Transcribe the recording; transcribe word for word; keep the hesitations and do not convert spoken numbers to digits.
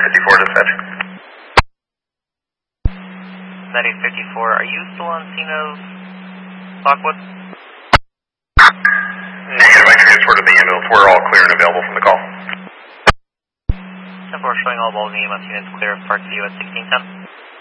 fifty-four dispatch. ninety fifty-four, are you still on scene of Lockwood? Negative, I transported the ambulance. We're all clear and available from the call. ten four showing all balls in the E M S units clear of Park View at sixteen ten.